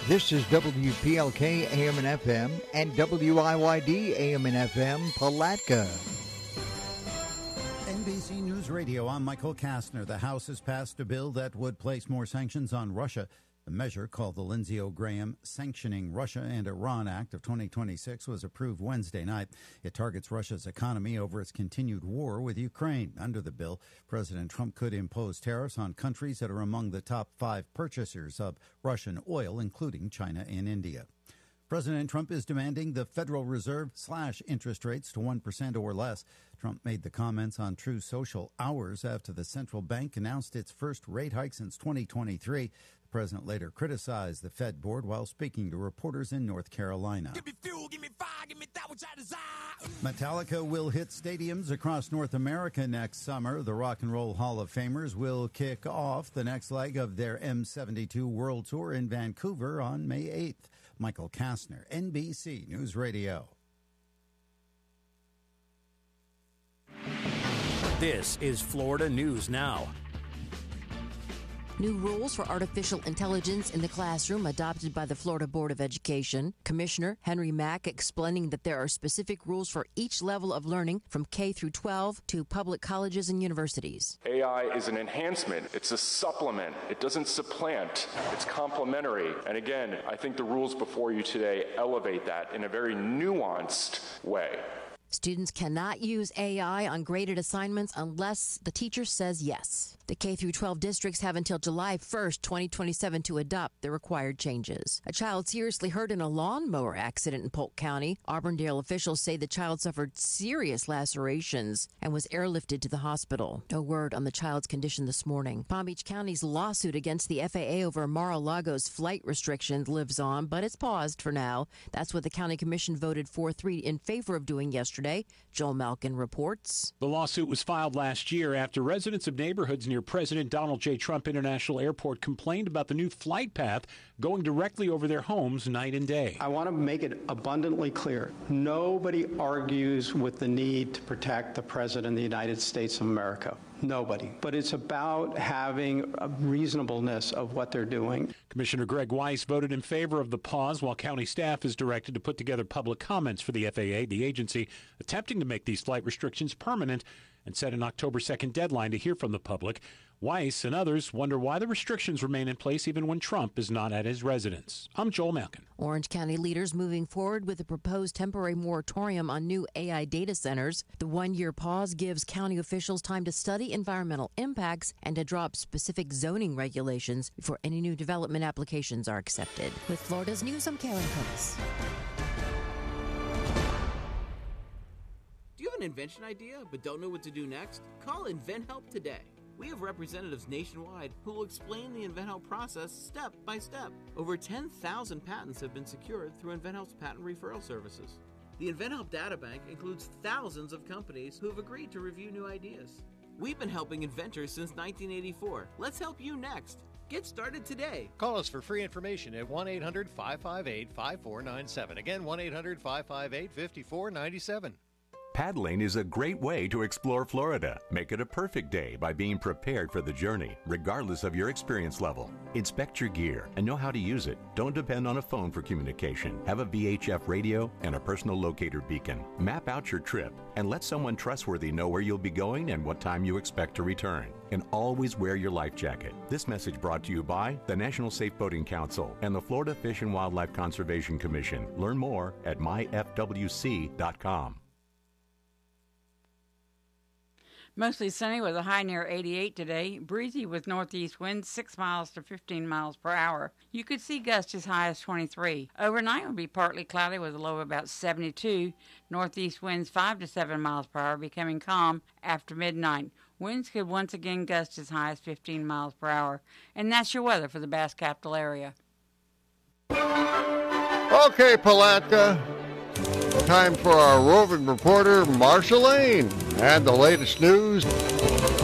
This is WPLK AM and FM and WIYD AM and FM Palatka. NBC News Radio, I'm Michael Kastner. The House has passed a bill that would place more sanctions on Russia. The measure, called the Lindsey Graham Sanctioning Russia and Iran Act of 2026, was approved Wednesday night. It targets Russia's economy over its continued war with Ukraine. Under the bill, President Trump could impose tariffs on countries that are among the top 5 purchasers of Russian oil, including China and India. President Trump is demanding the Federal Reserve slash interest rates to 1% or less. Trump made the comments on True Social hours after the central bank announced its first rate hike since 2023. The president later criticized the Fed board while speaking to reporters in North Carolina. Give me fuel, give me fire, give me that which I desire. Metallica will hit stadiums across North America next summer. The Rock and Roll Hall of Famers will kick off the next leg of their M72 World Tour in Vancouver on May 8th. Michael Kastner, NBC News Radio. This is Florida News Now. New rules for artificial intelligence in the classroom adopted by the Florida Board of Education. Commissioner Henry Mack explaining that there are specific rules for each level of learning from K through 12 to public colleges and universities. AI is an enhancement. It's a supplement. It doesn't supplant. It's complementary. And again, I think the rules before you today elevate that in a very nuanced way. Students cannot use AI on graded assignments unless the teacher says yes. The K-12 districts have until July 1st, 2027 to adopt the required changes. A child seriously hurt in a lawnmower accident in Polk County. Auburndale officials say the child suffered serious lacerations and was airlifted to the hospital. No word on the child's condition this morning. Palm Beach County's lawsuit against the FAA over Mar-a-Lago's flight restrictions lives on, but it's paused for now. That's what the county commission voted 4-3 in favor of doing yesterday. Joel Malkin reports. The lawsuit was filed last year after residents of neighborhoods near President Donald J. Trump International Airport complained about the new flight path going directly over their homes night and day. I want to make it abundantly clear. Nobody argues with the need to protect the President of the United States of America. Nobody. But it's about having a reasonableness of what they're doing. Commissioner Greg Weiss voted in favor of the pause while county staff is directed to put together public comments for the FAA, the agency attempting to make these flight restrictions permanent and set an October 2nd deadline to hear from the public. Weiss and others wonder why the restrictions remain in place even when Trump is not at his residence. I'm Joel Malkin. Orange County leaders moving forward with a proposed temporary moratorium on new AI data centers. The one-year pause gives county officials time to study environmental impacts and to draw up specific zoning regulations before any new development applications are accepted. With Florida's News, I'm Karen Curtis. Do you have an invention idea but don't know what to do next? Call InventHelp today. We have representatives nationwide who will explain the InventHelp process step by step. Over 10,000 patents have been secured through InventHelp's patent referral services. The InventHelp Databank includes thousands of companies who have agreed to review new ideas. We've been helping inventors since 1984. Let's help you next. Get started today. Call us for free information at 1-800-558-5497. Again, 1-800-558-5497. Paddling is a great way to explore Florida. Make it a perfect day by being prepared for the journey, regardless of your experience level. Inspect your gear and know how to use it. Don't depend on a phone for communication. Have a VHF radio and a personal locator beacon. Map out your trip and let someone trustworthy know where you'll be going and what time you expect to return. And always wear your life jacket. This message brought to you by the National Safe Boating Council and the Florida Fish and Wildlife Conservation Commission. Learn more at myfwc.com. Mostly sunny with a high near 88 today. Breezy with northeast winds 6 miles to 15 miles per hour. You could see gusts as high as 23. Overnight will be partly cloudy with a low of about 72. Northeast winds 5 to 7 miles per hour, becoming calm after midnight. Winds could once again gust as high as 15 miles per hour. And that's your weather for the Bass Capital area. Okay, Palatka. Time for our roving reporter, Marsha Lane, and the latest news.